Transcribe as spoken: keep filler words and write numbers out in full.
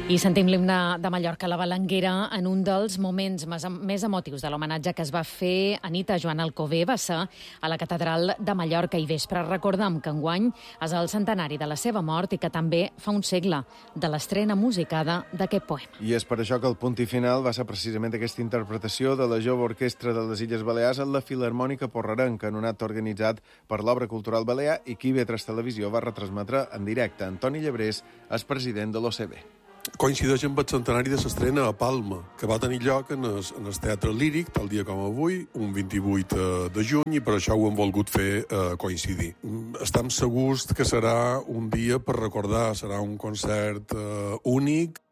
I sentim l'himne de Mallorca a la Balanguera en un dels moments més emotius de l'homenatge que es va fer a nit a Joan Alcover. Va ser a la Catedral de Mallorca i vespre. Recordem que enguany és el centenari de la seva mort i que també fa un segle de l'estrena musicada d'aquest poema. I és per això que el punt i final va ser precisament aquesta interpretació de la jove orquestra de les Illes Balears en la Filharmònica Porrerenca, en un acte organitzat per l'Obra Cultural Balear i que I V tres Televisió va retransmetre en directe. Antoni Llebrés és president de l'O C B. Coincideix amb el centenari de l'estrena a Palma, que va tenir lloc en el, en el Teatre Líric, tal dia com avui, un vint-i-vuit de juny, i per això ho hem volgut fer eh, coincidir. Estem segurs que serà un dia per recordar, serà un concert eh, únic.